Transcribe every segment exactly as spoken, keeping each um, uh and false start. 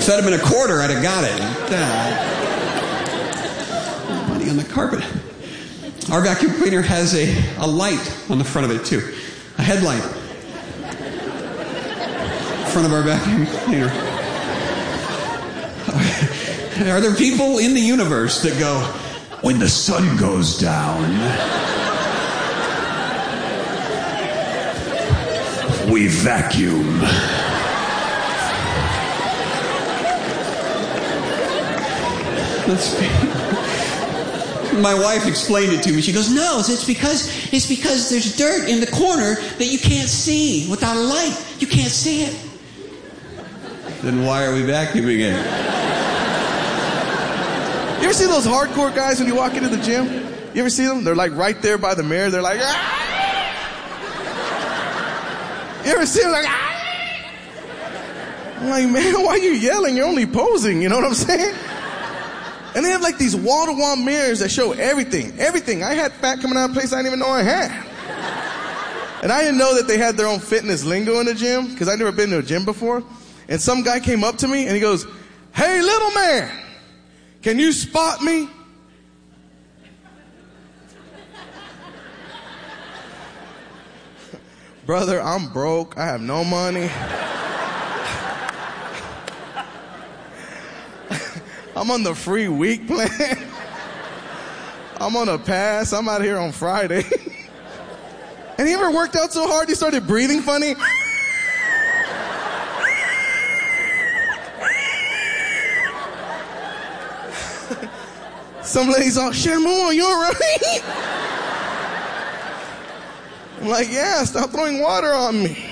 If that had been a quarter, I'd have got it. Uh, money on the carpet. Our vacuum cleaner has a, a light on the front of it, too. A headlight. Front of our vacuum cleaner. Are there people in the universe that go, when the sun goes down, we vacuum? That's My wife explained it to me. She goes, no, it's because it's because there's dirt in the corner that you can't see. Without a light, you can't see it. Then why are we vacuuming it? You ever see those hardcore guys when you walk into the gym? You ever see them? They're like right there by the mirror. They're like, ah! You ever see them like, ah! I'm like, man, why are you yelling? You're only posing. You know what I'm saying? And they have like these wall-to-wall mirrors that show everything. Everything. I had fat coming out of a place I didn't even know I had. And I didn't know that they had their own fitness lingo in the gym because I'd never been to a gym before. And some guy came up to me and he goes, hey, little man, can you spot me? Brother, I'm broke. I have no money. I'm on the free week plan. I'm on a pass. I'm out here on Friday. And he ever worked out so hard he started breathing funny? Some lady's all, Shermo, you all right? I'm like, yeah, stop throwing water on me.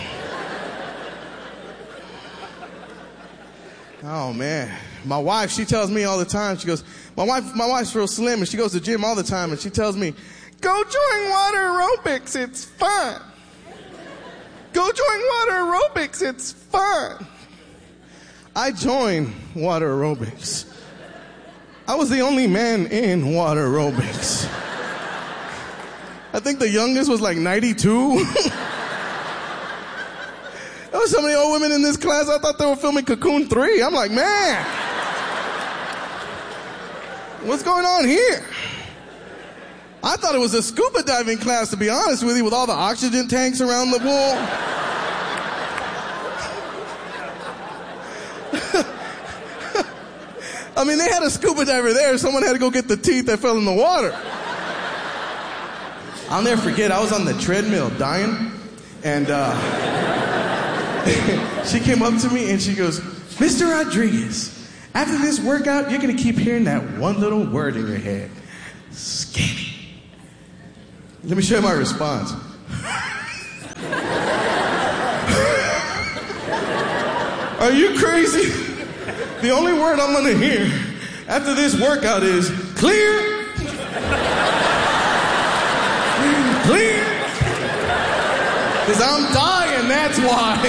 Oh, man. My wife, she tells me all the time, she goes, my wife, my wife's real slim, and she goes to the gym all the time, and she tells me, go join water aerobics, it's fun. Go join water aerobics, it's fun. I joined water aerobics. I was the only man in water aerobics. I think the youngest was like ninety-two. There was so many old women in this class, I thought they were filming Cocoon three. I'm like, man, what's going on here? I thought it was a scuba diving class, to be honest with you, with all the oxygen tanks around the pool. I mean, they had a scuba diver there. Someone had to go get the teeth that fell in the water. I'll never forget, I was on the treadmill dying, and uh, she came up to me and she goes, Mister Rodriguez, after this workout, you're going to keep hearing that one little word in your head. Skinny. Let me show you my response. Are you crazy? The only word I'm going to hear after this workout is clear. Clear. Because I'm dying, that's why.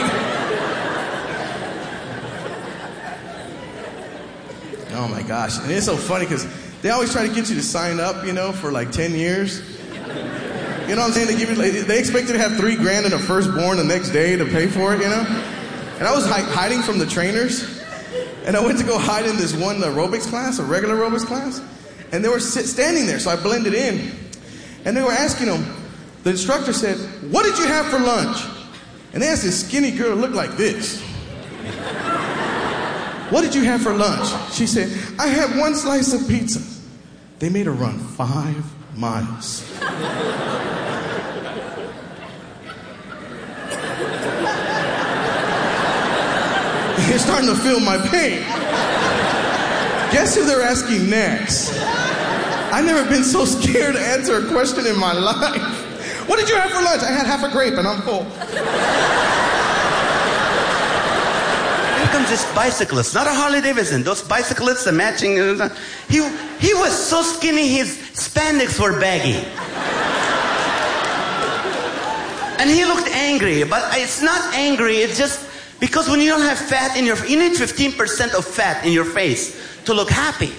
Oh my gosh. And it's so funny because they always try to get you to sign up, you know, for like ten years. You know what I'm saying? They give you, they expect you to have three grand in a firstborn the next day to pay for it, you know? And I was hi- hiding from the trainers. And I went to go hide in this one aerobics class, a regular aerobics class. And they were sit- standing there, so I blended in. And they were asking them, the instructor said, what did you have for lunch? And they asked this skinny girl who looked like this. What did you have for lunch? She said, I had one slice of pizza. They made her run five miles. You're starting to feel my pain. Guess who they're asking next? I've never been so scared to answer a question in my life. What did you have for lunch? I had half a grape and I'm full. Here comes this bicyclist, not a Harley Davidson. Those bicyclists are matching. He, he was so skinny, his spandex were baggy. And he looked angry, but it's not angry, it's just because when you don't have fat in your, you need fifteen percent of fat in your face to look happy.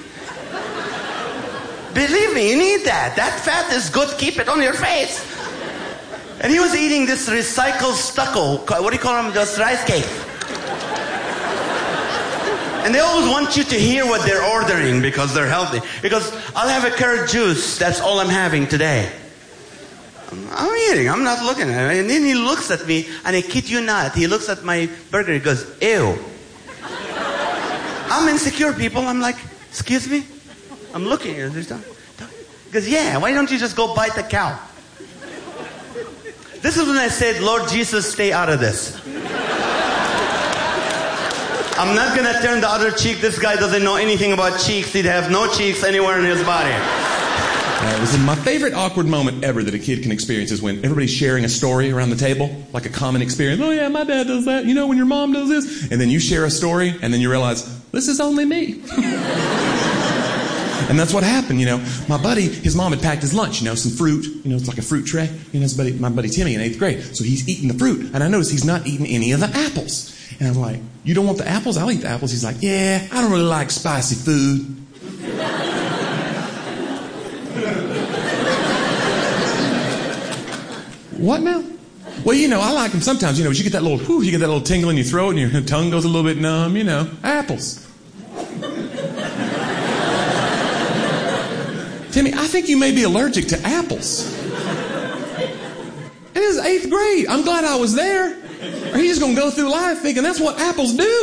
Believe me, you need that. That fat is good, keep it on your face. And he was eating this recycled stucco, what do you call them, just rice cake. And they always want you to hear what they're ordering because they're healthy. Because I'll have a carrot juice. That's all I'm having today. I'm eating. I'm not looking at it. And then he looks at me, and I kid you not, he looks at my burger. He goes, ew. I'm insecure, people. I'm like, excuse me? I'm looking at this. He goes, yeah, why don't you just go bite the cow? This is when I said, Lord Jesus, stay out of this. I'm not going to turn the other cheek. This guy doesn't know anything about cheeks. He'd have no cheeks anywhere in his body. Uh, it was my favorite awkward moment ever that a kid can experience is when everybody's sharing a story around the table, like a common experience. Oh, yeah, my dad does that. You know, when your mom does this. And then you share a story, and then you realize, this is only me. And that's what happened, you know. My buddy, his mom had packed his lunch, you know, some fruit. You know, it's like a fruit tray. You know, his buddy, my buddy Timmy in eighth grade. So he's eating the fruit. And I notice he's not eating any of the apples. And I'm like, you don't want the apples? I'll eat the apples. He's like, yeah, I don't really like spicy food. What now? Well, you know, I like them sometimes. You know, but you get that little, whew, you get that little tingle in your throat and your tongue goes a little bit numb, you know. Apples. Timmy, I think you may be allergic to apples. And it was eighth grade. I'm glad I was there. Or he's just going to go through life thinking that's what apples do.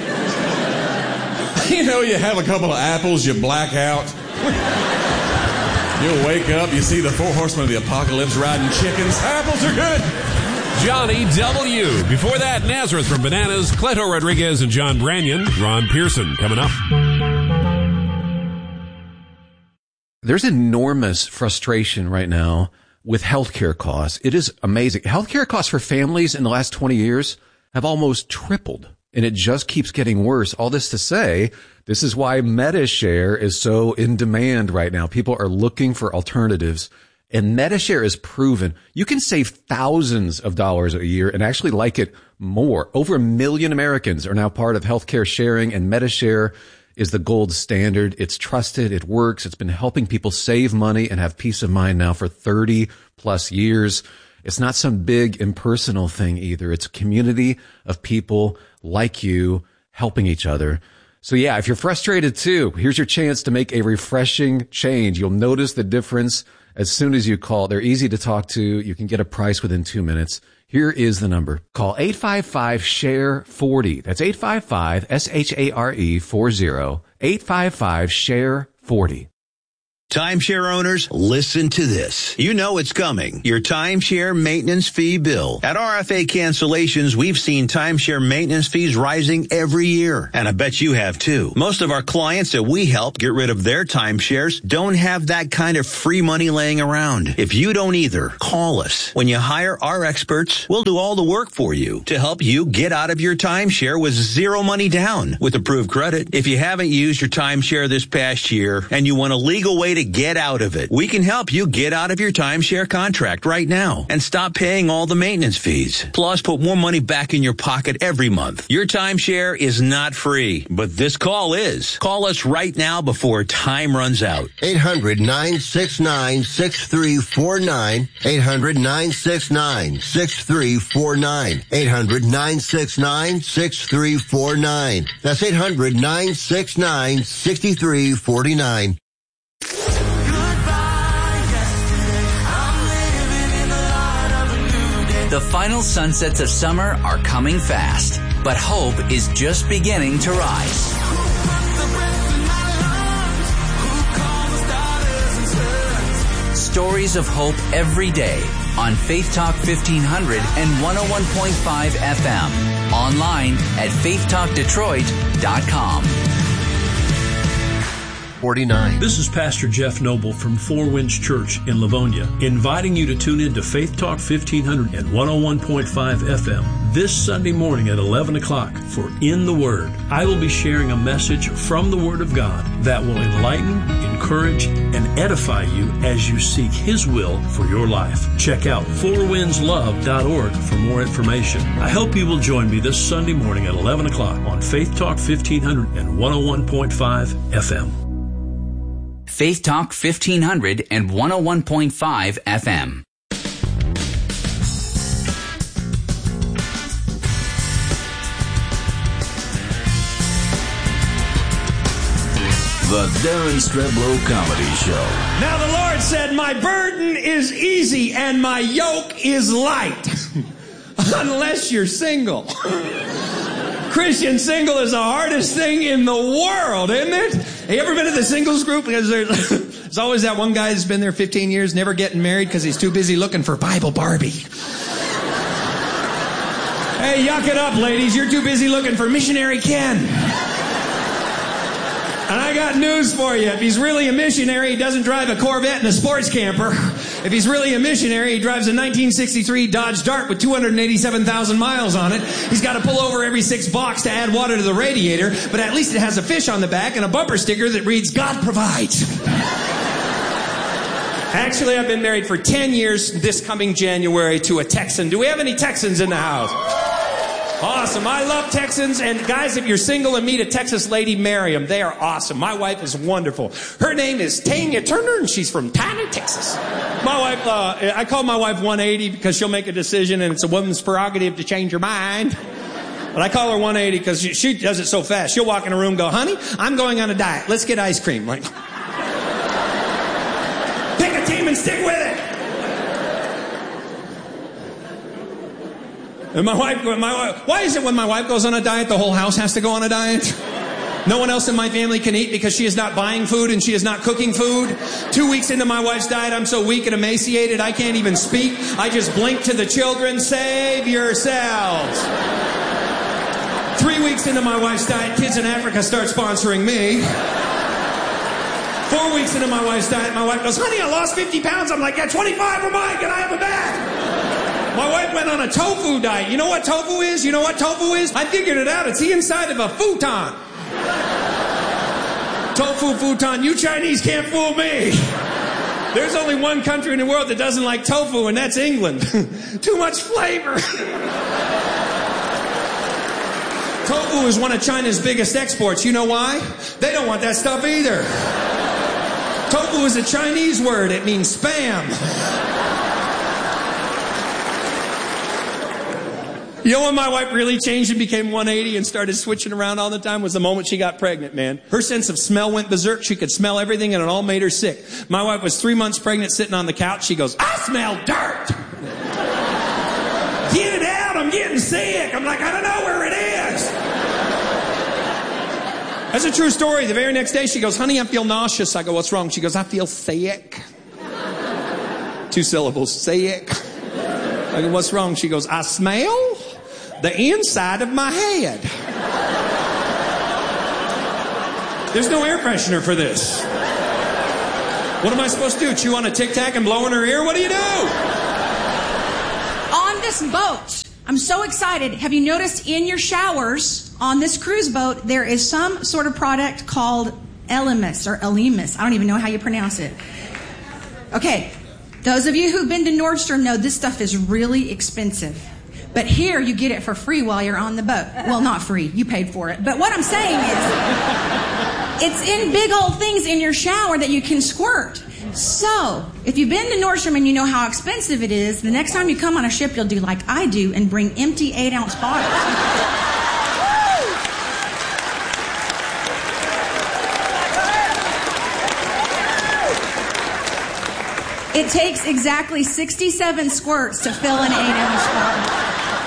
You know, you have a couple of apples, you black out. You'll wake up, you see the four horsemen of the apocalypse riding chickens. Apples are good. Johnny W. Before that, Nazareth from Bananas, Cleto Rodriguez and John Branyan. Ron Pearson coming up. There's enormous frustration right now with healthcare costs. It is amazing. Healthcare costs for families in the last twenty years have almost tripled, and it just keeps getting worse. All this to say, this is why MediShare is so in demand right now. People are looking for alternatives, and MediShare is proven. You can save thousands of dollars a year and actually like it more. Over a million Americans are now part of healthcare sharing, and MediShare is the gold standard. It's trusted. It works. It's been helping people save money and have peace of mind now for thirty plus years. It's not some big impersonal thing either. It's a community of people like you helping each other. So yeah, if you're frustrated too, here's your chance to make a refreshing change. You'll notice the difference as soon as you call. They're easy to talk to. You can get a price within two minutes. Here is the number. Call eight five five, S H A R E, forty. That's eight five five, S H A R E, forty. eight five five, S H A R E, forty. Timeshare owners, listen to this. You know it's coming. Your timeshare maintenance fee bill. At R F A Cancellations, we've seen timeshare maintenance fees rising every year. And I bet you have too. Most of our clients that we help get rid of their timeshares don't have that kind of free money laying around. If you don't either, call us. When you hire our experts, we'll do all the work for you to help you get out of your timeshare with zero money down with approved credit. If you haven't used your timeshare this past year and you want a legal way to get out of it, we can help you get out of your timeshare contract right now and stop paying all the maintenance fees. Plus, put more money back in your pocket every month. Your timeshare is not free, but this call is. Call us right now before time runs out. eight hundred, nine six nine, six three four nine. eight hundred, nine six nine, six three four nine. eight hundred, nine six nine, six three four nine. That's eight hundred, nine six nine, six three four nine. The final sunsets of summer are coming fast, but hope is just beginning to rise. Stories of hope every day on Faith Talk fifteen hundred and one oh one point five F M. Online at faith talk detroit dot com. forty-nine. This is Pastor Jeff Noble from Four Winds Church in Livonia, inviting you to tune in to Faith Talk fifteen hundred and one oh one point five F M this Sunday morning at eleven o'clock for In the Word. I will be sharing a message from the Word of God that will enlighten, encourage, and edify you as you seek His will for your life. Check out four winds love dot org for more information. I hope you will join me this Sunday morning at eleven o'clock on Faith Talk fifteen hundred and one oh one point five F M. Faith Talk fifteen hundred and one oh one point five F M. The Darren Streblow Comedy Show. Now the Lord said, my burden is easy and my yoke is light. Unless you're single. Christian single is the hardest thing in the world, isn't it? Have you ever been to the singles group? Because there's, there's always that one guy that's been there fifteen years, never getting married because he's too busy looking for Bible Barbie. Hey, yuck it up, ladies. You're too busy looking for missionary Ken. And I got news for you. If he's really a missionary, he doesn't drive a Corvette and a sports camper. If he's really a missionary, he drives a nineteen sixty-three Dodge Dart with two hundred eighty-seven thousand miles on it. He's got to pull over every six blocks to add water to the radiator, but at least it has a fish on the back and a bumper sticker that reads, God provides. Actually, I've been married for ten years this coming January to a Texan. Do we have any Texans in the house? Awesome. I love Texans. And guys, if you're single and meet a Texas lady, marry them. They are awesome. My wife is wonderful. Her name is Tanya Turner, and she's from Tyler, Texas. My wife, uh, I call my wife one eighty because she'll make a decision, and it's a woman's prerogative to change her mind. But I call her one eighty because she, she does it so fast. She'll walk in a room and go, honey, I'm going on a diet. Let's get ice cream. Like, pick a team and stick with it. And my wife, my wife, why is it when my wife goes on a diet, the whole house has to go on a diet? No one else in my family can eat because she is not buying food and she is not cooking food. Two weeks into my wife's diet, I'm so weak and emaciated, I can't even speak. I just blink to the children, save yourselves. Three weeks into my wife's diet, kids in Africa start sponsoring me. Four weeks into my wife's diet, my wife goes, honey, I lost fifty pounds. I'm like, yeah, twenty-five are mine. Can I have it back? My wife went on a tofu diet. You know what tofu is? You know what tofu is? I figured it out. It's the inside of a futon. Tofu futon. You Chinese can't fool me. There's only one country in the world that doesn't like tofu, and that's England. Too much flavor. Tofu is one of China's biggest exports. You know why? They don't want that stuff either. Tofu is a Chinese word. It means spam. You know when my wife really changed and became one eighty and started switching around all the time was the moment she got pregnant, man. Her sense of smell went berserk. She could smell everything and it all made her sick. My wife was three months pregnant sitting on the couch. She goes, I smell dirt. Get it out. I'm getting sick. I'm like, I don't know where it is. That's a true story. The very next day she goes, honey, I feel nauseous. I go, what's wrong? She goes, I feel sick. Two syllables, sick. I go, what's wrong? She goes, I smell the inside of my head. There's no air freshener for this. What am I supposed to do? Chew on a Tic Tac and blow in her ear? What do you do? On this boat, I'm so excited. Have you noticed in your showers on this cruise boat, there is some sort of product called Elemis or Elemis. I don't even know how you pronounce it. Okay. Those of you who've been to Nordstrom know this stuff is really expensive. But here you get it for free while you're on the boat. Well, not free. You paid for it. But what I'm saying is, it's in big old things in your shower that you can squirt. So, if you've been to Nordstrom and you know how expensive it is, the next time you come on a ship, you'll do like I do and bring empty eight-ounce bottles. It takes exactly sixty-seven squirts to fill an eight-ounce bottle.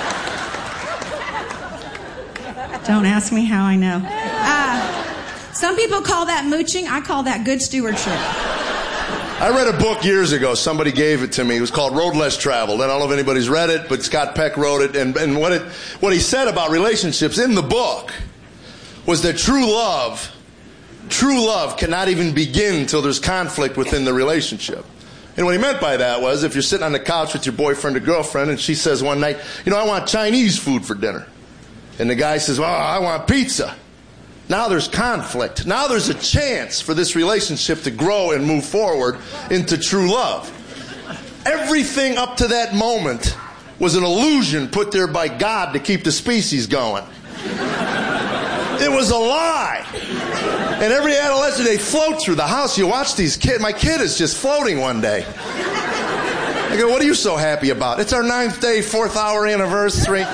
Don't ask me how I know. Uh, some people call that mooching. I call that good stewardship. I read a book years ago. Somebody gave it to me. It was called Road Less Traveled. I don't know if anybody's read it, but Scott Peck wrote it. And, and what it, what he said about relationships in the book was that true love, true love cannot even begin until there's conflict within the relationship. And what he meant by that was if you're sitting on the couch with your boyfriend or girlfriend and she says one night, you know, I want Chinese food for dinner. And the guy says, well, I want pizza. Now there's conflict. Now there's a chance for this relationship to grow and move forward into true love. Everything up to that moment was an illusion put there by God to keep the species going. It was a lie. And every adolescent, they float through the house. You watch these kids. My kid is just floating one day. I go, what are you so happy about? It's our ninth day, fourth hour anniversary.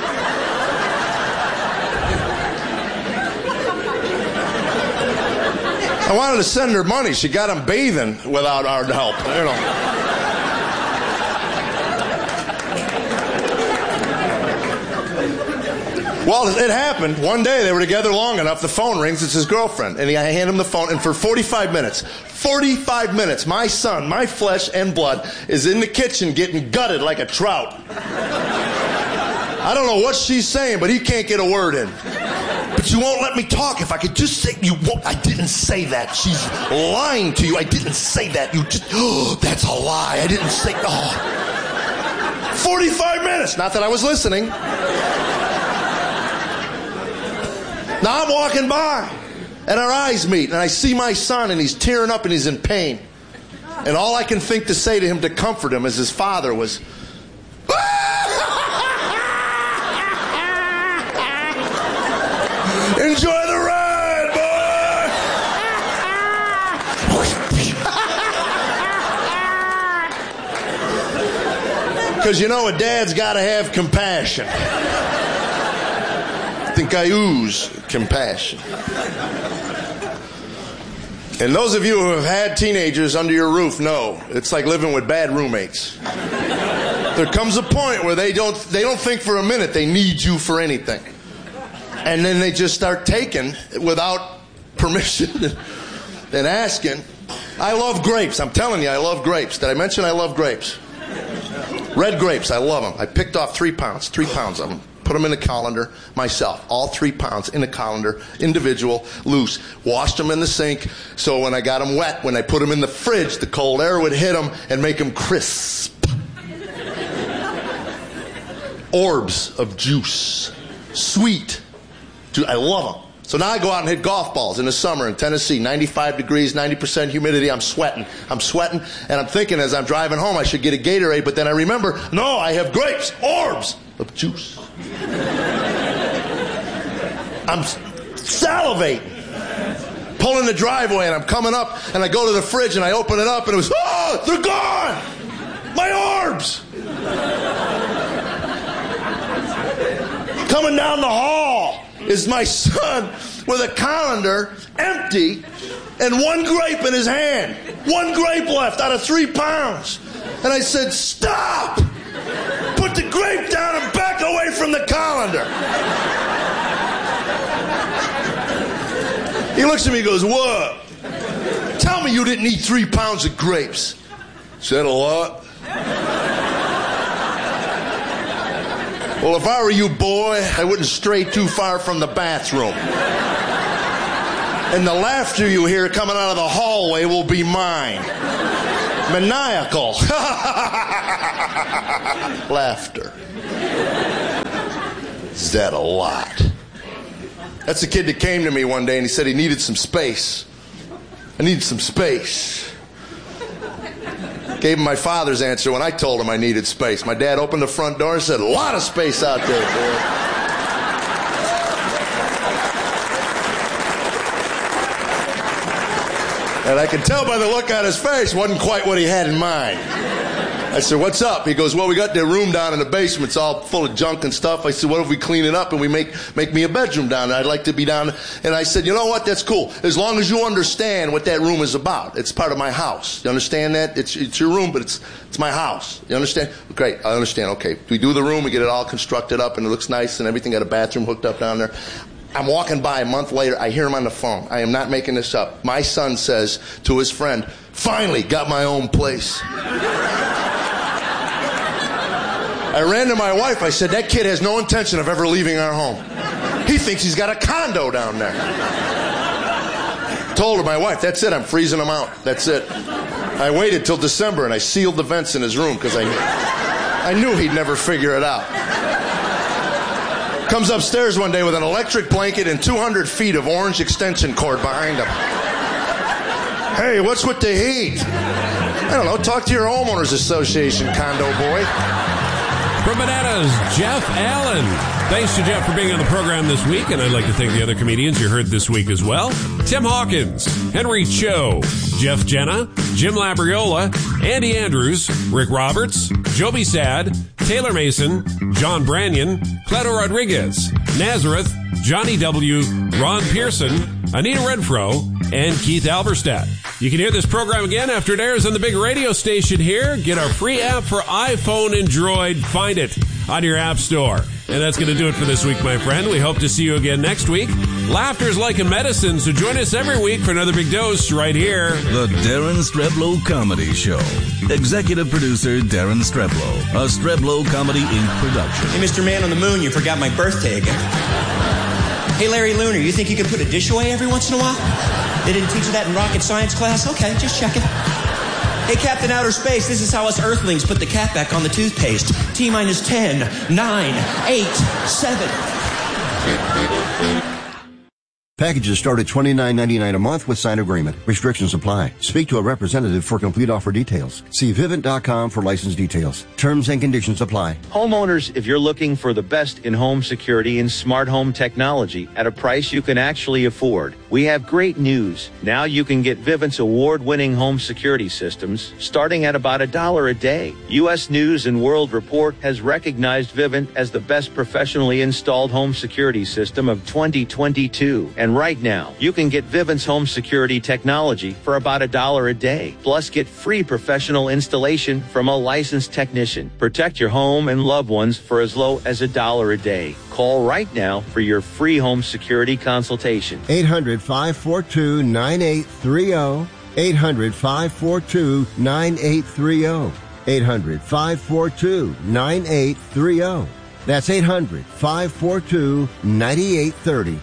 I wanted to send her money. She got him bathing without our help, you know. Well, it happened. One day they were together long enough. The phone rings. It's his girlfriend. And I hand him the phone. And for forty-five minutes, forty-five minutes, my son, my flesh and blood, is in the kitchen getting gutted like a trout. I don't know what she's saying, but he can't get a word in. But you won't let me talk. If I could just say, you won't. I didn't say that. She's lying to you. I didn't say that. You just, oh, that's a lie. I didn't say, oh. forty-five minutes. Not that I was listening. Now I'm walking by, and our eyes meet, and I see my son, and he's tearing up, and he's in pain. And all I can think to say to him to comfort him as his father was, enjoy the ride, boy! Because you know a dad's got to have compassion. I think I ooze compassion. And those of you who have had teenagers under your roof know it's like living with bad roommates. There comes a point where they don't they don't think for a minute they need you for anything. And then they just start taking without permission and asking. I love grapes. I'm telling you, I love grapes. Did I mention I love grapes? Red grapes, I love them. I picked off three pounds, three pounds of them. Put them in a colander myself, all three pounds in a colander, individual, loose. Washed them in the sink, so when I got them wet, when I put them in the fridge, the cold air would hit them and make them crisp. Orbs of juice, sweet. I love them. So now I go out and hit golf balls in the summer in Tennessee, ninety-five degrees, ninety percent humidity. I'm sweating. I'm sweating, and I'm thinking as I'm driving home I should get a Gatorade, but then I remember, no, I have grapes, orbs of juice. I'm salivating. Pulling the driveway, and I'm coming up, and I go to the fridge, and I open it up, and it was, oh, they're gone! My orbs! Coming down the hall is my son with a colander empty and one grape in his hand. One grape left out of three pounds. And I said, stop! Put the grape down and back away from the colander. He looks at me and goes, what? Tell me you didn't eat three pounds of grapes. Said a lot. Well, if I were you, boy, I wouldn't stray too far from the bathroom. And the laughter you hear coming out of the hallway will be mine. Maniacal. Laughter. Is that a lot? That's the kid that came to me one day and he said he needed some space. I needed some space. Gave him my father's answer when I told him I needed space. My dad opened the front door and said, a lot of space out there, boy. And I could tell by the look on his face, wasn't quite what he had in mind. I said, what's up? He goes, well, we got their room down in the basement. It's all full of junk and stuff. I said, what if we clean it up and we make make me a bedroom down there? I'd like to be down. And I said, you know what? That's cool. As long as you understand what that room is about. It's part of my house. You understand that? It's it's your room, but it's it's my house. You understand? Great. I understand. Okay. We do the room. We get it all constructed up and it looks nice and everything. Got a bathroom hooked up down there. I'm walking by a month later. I hear him on the phone. I am not making this up. My son says to his friend, finally got my own place. I ran to my wife. I said, that kid has no intention of ever leaving our home. He thinks he's got a condo down there. Told her, my wife, that's it. I'm freezing him out. That's it. I waited till December and I sealed the vents in his room because I, I knew he'd never figure it out. Comes upstairs one day with an electric blanket and two hundred feet of orange extension cord behind him. Hey, what's with the heat? I don't know. Talk to your homeowners association, condo boy. From Bananas, Jeff Allen. Thanks to Jeff for being on the program this week, and I'd like to thank the other comedians you heard this week as well. Tim Hawkins, Henry Cho, Jeff Jenna, Jim Labriola, Andy Andrews, Rick Roberts, Joby Sad, Taylor Mason, John Branyan, Cleto Rodriguez, Nazareth, Johnny W., Ron Pearson, Anita Renfro, and Keith Alberstadt. You can hear this program again after it airs on the big radio station here. Get our free app for iPhone and Droid. Find it on your app store. And that's going to do it for this week, my friend. We hope to see you again next week. Laughter's like a medicine, so join us every week for another big dose right here. The Darren Streblow Comedy Show. Executive producer Darren Streblow. A Streblow Comedy Incorporated production. Hey, Mister Man on the Moon, you forgot my birthday again. Hey, Larry Lunar, you think you could put a dish away every once in a while? They didn't teach you that in rocket science class? Okay, just checking. Hey, Captain Outer Space, this is how us Earthlings put the cap back on the toothpaste. T minus ten, nine, eight, seven. Packages start at twenty-nine ninety-nine a month with signed agreement. Restrictions apply. Speak to a representative for complete offer details. See Vivint dot com for license details. Terms and conditions apply. Homeowners, if you're looking for the best in home security and smart home technology at a price you can actually afford, we have great news. Now you can get Vivint's award-winning home security systems starting at about a dollar a day. U S News and World Report has recognized Vivint as the best professionally installed home security system of twenty twenty-two. And right now, you can get Vivint's home security technology for about a dollar a day. Plus, get free professional installation from a licensed technician. Protect your home and loved ones for as low as a dollar a day. Call right now for your free home security consultation. eight hundred, five four two, nine eight three zero. eight hundred, five four two, nine eight three zero. eight hundred, five four two, nine eight three zero. That's eight hundred, five four two, nine eight three zero.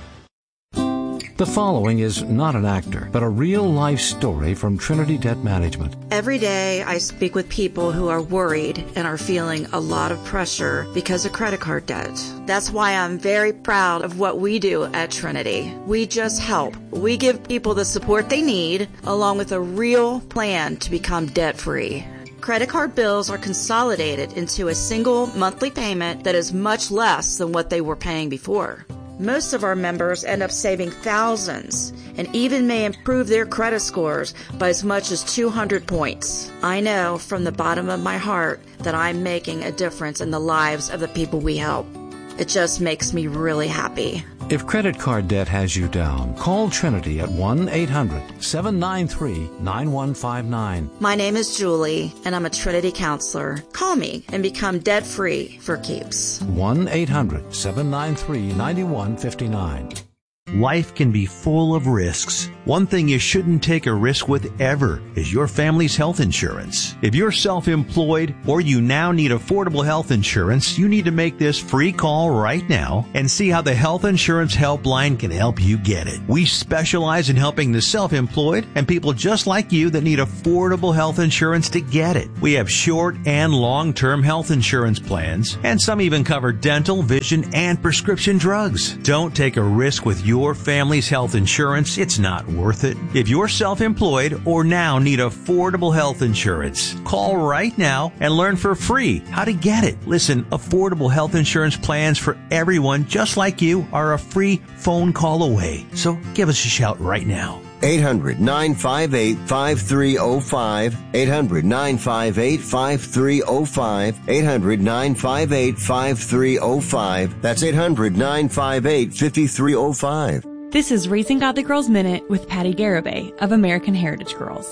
The following is not an actor, but a real-life story from Trinity Debt Management. Every day I speak with people who are worried and are feeling a lot of pressure because of credit card debt. That's why I'm very proud of what we do at Trinity. We just help. We give people the support they need, along with a real plan to become debt-free. Credit card bills are consolidated into a single monthly payment that is much less than what they were paying before. Most of our members end up saving thousands and even may improve their credit scores by as much as two hundred points. I know from the bottom of my heart that I'm making a difference in the lives of the people we help. It just makes me really happy. If credit card debt has you down, call Trinity at one eight hundred, seven nine three, nine one five nine. My name is Julie, and I'm a Trinity counselor. Call me and become debt-free for keeps. one eight hundred, seven nine three, nine one five nine. Life can be full of risks. One thing you shouldn't take a risk with ever is your family's health insurance. If you're self-employed or you now need affordable health insurance, you need to make this free call right now and see how the Health Insurance Helpline can help you get it. We specialize in helping the self-employed and people just like you that need affordable health insurance to get it. We have short and long-term health insurance plans, and some even cover dental, vision, and prescription drugs. Don't take a risk with your Your family's health insurance. It's not worth it. If you're self-employed or now need affordable health insurance, call right now and learn for free how to get it. Listen, affordable health insurance plans for everyone just like you are a free phone call away. So give us a shout right now. eight hundred, nine five eight, five three zero five. eight hundred, nine five eight, five three zero five. eight hundred, nine five eight, five three zero five. That's eight hundred, nine five eight, five three zero five. This is Raising Godly Girls Minute with Patty Garibay of American Heritage Girls.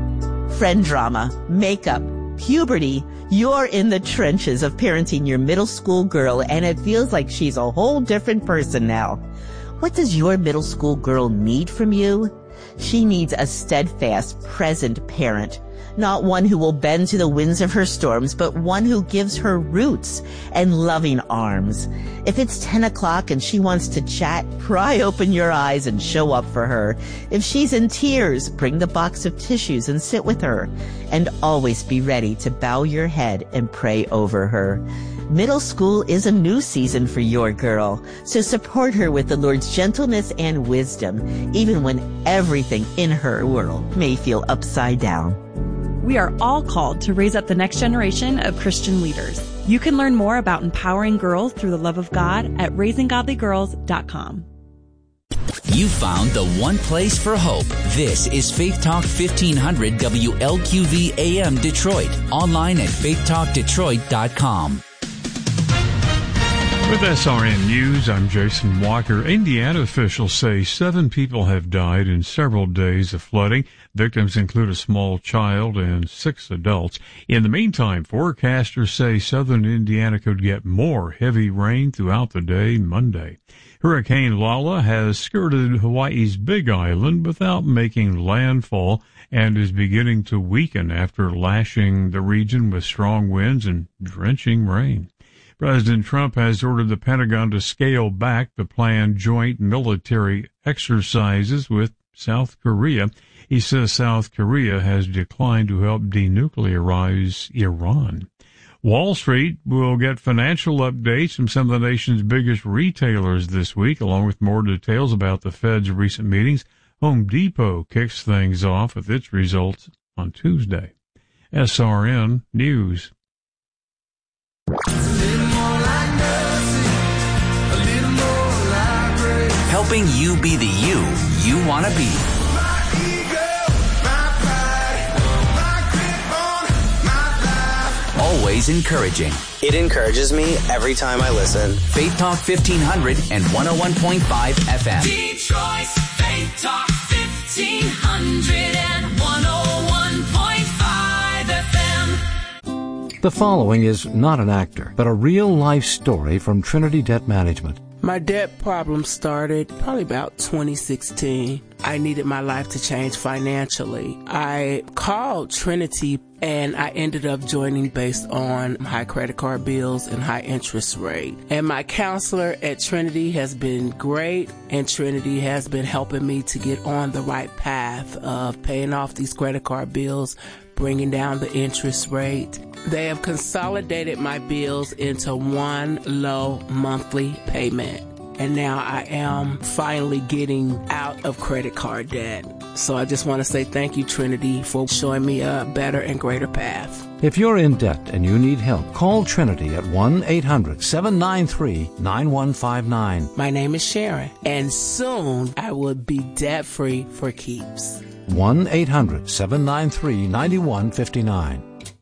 Friend drama, makeup, puberty. You're in the trenches of parenting your middle school girl, and it feels like she's a whole different person now. What does your middle school girl need from you? She needs a steadfast, present parent. Not one who will bend to the winds of her storms, but one who gives her roots and loving arms. If it's ten o'clock and she wants to chat, pry open your eyes and show up for her. If she's in tears, bring the box of tissues and sit with her. And always be ready to bow your head and pray over her. Middle school is a new season for your girl, so support her with the Lord's gentleness and wisdom, even when everything in her world may feel upside down. We are all called to raise up the next generation of Christian leaders. You can learn more about empowering girls through the love of God at raising godly girls dot com. You found the one place for hope. This is Faith Talk fifteen hundred W L Q V A M Detroit. Online at faith talk detroit dot com. With S R N News, I'm Jason Walker. Indiana officials say seven people have died in several days of flooding. Victims include a small child and six adults. In the meantime, forecasters say southern Indiana could get more heavy rain throughout the day Monday. Hurricane Lala has skirted Hawaii's Big Island without making landfall and is beginning to weaken after lashing the region with strong winds and drenching rain. President Trump has ordered the Pentagon to scale back the planned joint military exercises with South Korea. He says South Korea has declined to help denuclearize Iran. Wall Street will get financial updates from some of the nation's biggest retailers this week, along with more details about the Fed's recent meetings. Home Depot kicks things off with its results on Tuesday. S R N News. Helping you be the you you want to be. Always encouraging. It encourages me every time I listen. Faith Talk fifteen hundred and one oh one point five F M. Detroit's Faith Talk fifteen hundred and one oh one point five F M. The following is not an actor, but a real-life story from Trinity Debt Management. My debt problem started probably about twenty sixteen. I needed my life to change financially. I called Trinity and I ended up joining based on high credit card bills and high interest rate. And my counselor at Trinity has been great, and Trinity has been helping me to get on the right path of paying off these credit card bills, bringing down the interest rate. They have consolidated my bills into one low monthly payment. And now I am finally getting out of credit card debt. So I just want to say thank you, Trinity, for showing me a better and greater path. If you're in debt and you need help, call Trinity at one eight hundred seven nine three nine one five nine. My name is Sharon, and soon I will be debt-free for keeps. one eight hundred seven nine three nine one five nine.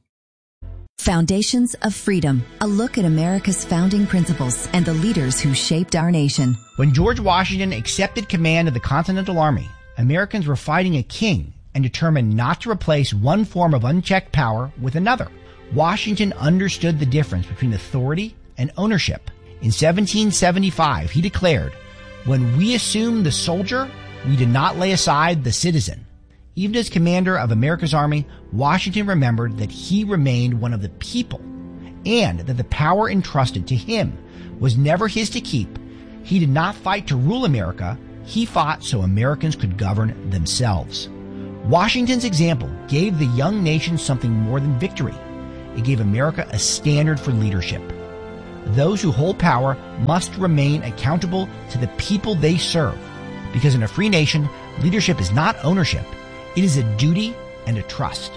Foundations of Freedom, a look at America's founding principles and the leaders who shaped our nation. When George Washington accepted command of the Continental Army, Americans were fighting a king and determined not to replace one form of unchecked power with another. Washington understood the difference between authority and ownership. In seventeen seventy-five, he declared, "When we assumed the soldier, we did not lay aside the citizen." Even as commander of America's army, Washington remembered that he remained one of the people and that the power entrusted to him was never his to keep. He did not fight to rule America. He fought so Americans could govern themselves. Washington's example gave the young nation something more than victory. It gave America a standard for leadership. Those who hold power must remain accountable to the people they serve, because in a free nation, leadership is not ownership. It is a duty and a trust.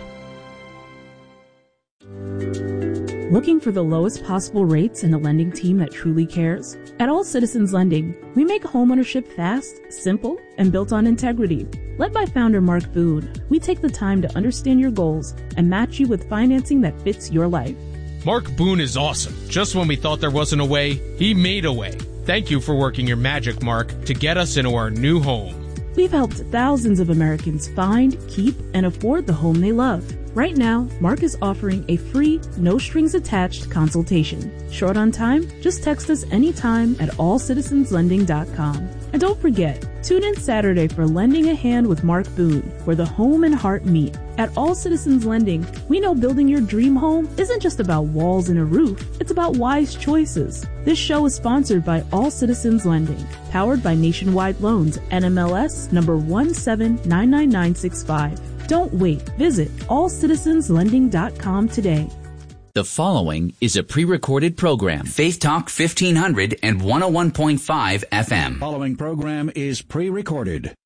Looking for the lowest possible rates and a lending team that truly cares? At All Citizens Lending, we make homeownership fast, simple, and built on integrity. Led by founder Mark Boone, we take the time to understand your goals and match you with financing that fits your life. Mark Boone is awesome. Just when we thought there wasn't a way, he made a way. Thank you for working your magic, Mark, to get us into our new home. We've helped thousands of Americans find, keep, and afford the home they love. Right now, Mark is offering a free, no-strings-attached consultation. Short on time? Just text us anytime at all citizens lending dot com. And don't forget, tune in Saturday for Lending a Hand with Mark Boone, where the home and heart meet. At All Citizens Lending, we know building your dream home isn't just about walls and a roof, it's about wise choices. This show is sponsored by All Citizens Lending, powered by Nationwide Loans, N M L S number one seven nine nine nine six five. Don't wait. Visit all citizens lending dot com today. The following is a pre-recorded program. Faith Talk fifteen hundred and one oh one point five F M. Following program is pre-recorded.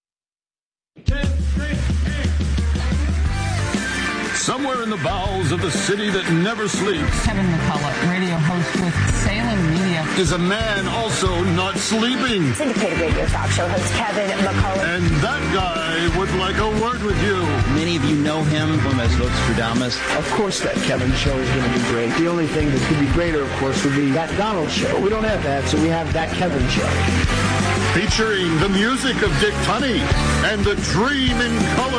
Somewhere in the bowels of the city that never sleeps, Kevin McCullough, radio host with Salem Media, is a man also not sleeping. Syndicated radio talk show host Kevin McCullough. And that guy would like a word with you. Many of you know know him as Nostradamus? Of course that Kevin show is going to be great. The only thing that could be greater, of course, would be that Donald show. We don't have that, so we have that Kevin show. Featuring the music of Dick Tunney and the Dream in Color.